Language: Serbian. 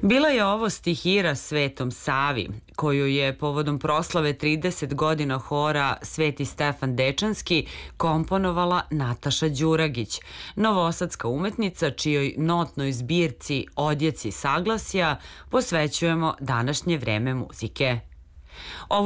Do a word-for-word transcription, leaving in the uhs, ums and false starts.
Bila je ovo stihira Svetom Savi, koju je povodom proslave trideset godina hora Sveti Stefan Dečanski komponovala Nataša Đuragić, novosadska umetnica čijoj notnoj zbirci Odjeci saglasja posvećujemo današnje vreme muzike.